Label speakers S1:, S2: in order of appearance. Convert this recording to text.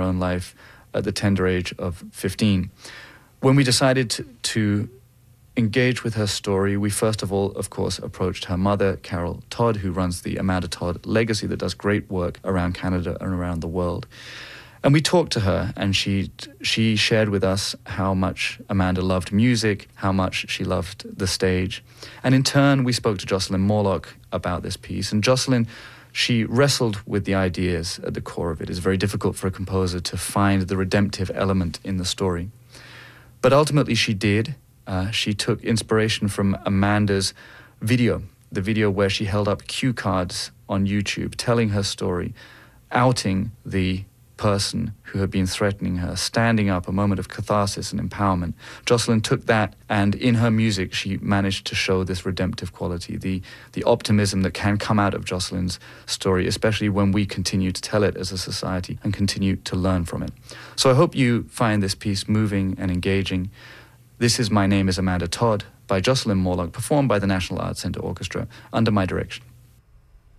S1: own life at the tender age of 15. When we decided to engage with her story, we first of all, of course, approached her mother, Carol Todd, who runs the Amanda Todd Legacy that does great work around Canada and around the world. And we talked to her, and she shared with us how much Amanda loved music, how much she loved the stage. And in turn, we spoke to Jocelyn Morlock about this piece. And Jocelyn, she wrestled with the ideas at the core of it. It's very difficult for a composer to find the redemptive element in the story. But ultimately she did. She took inspiration from Amanda's video, the video where she held up cue cards on YouTube, telling her story, outing the person who had been threatening her, standing up, a moment of catharsis and empowerment. Jocelyn took that, and in her music, she managed to show this redemptive quality, the optimism that can come out of Jocelyn's story, especially when we continue to tell it as a society and continue to learn from it. So I hope you find this piece moving and engaging. This is My Name is Amanda Todd by Jocelyn Morlock, performed by the National Arts Centre Orchestra under my direction.